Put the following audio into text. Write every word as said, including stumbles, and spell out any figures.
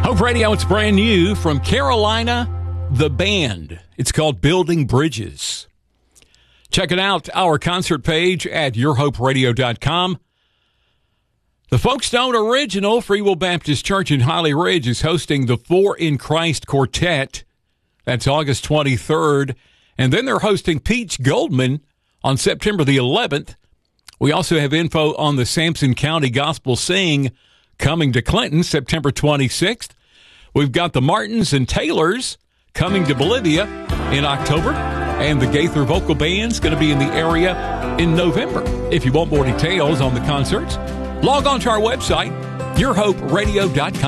Hope Radio, it's brand new from Carolina, The Band. It's called Building Bridges. Check it out, our concert page at your hope radio dot com. The Folkestone Original Free Will Baptist Church in Holly Ridge is hosting the Four in Christ Quartet. That's August twenty-third. And then they're hosting Peach Goldman on September the eleventh. We also have info on the Sampson County Gospel Sing coming to Clinton September twenty-sixth. We've got the Martins and Taylors coming to Bolivia in October. And the Gaither Vocal Band's going to be in the area in November. If you want more details on the concerts, log on to our website, your hope radio dot com.